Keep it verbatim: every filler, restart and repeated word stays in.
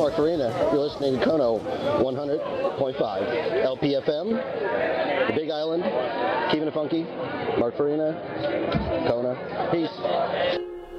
Mark Farina. You're listening to Kono one hundred point five. L P F M, the Big Island, keeping it funky. Mark Farina, Kona. Peace.